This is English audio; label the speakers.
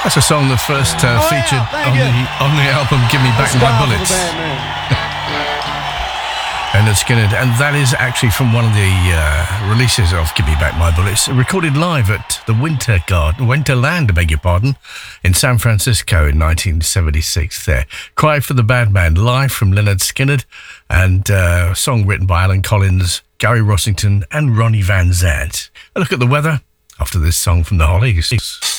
Speaker 1: That's a song that first featured on the album Give Me Back My Bullets. Lynyrd Skynyrd, and that is actually from one of the releases of Give Me Back My Bullets, recorded live at the Winterland, beg your pardon, in San Francisco in 1976 there. Cry for the Bad Man, live from Lynyrd Skynyrd, and a song written by Alan Collins, Gary Rossington and Ronnie Van Zant. A look at the weather after this song from the Hollies.